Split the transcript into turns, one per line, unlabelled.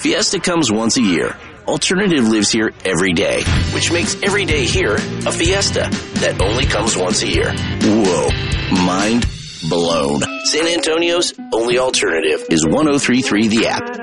Fiesta comes once a year. Alternative lives here every day, which makes every day here a fiesta that only comes once a year. Whoa. Mind blown. San Antonio's only alternative is 103.3 The App.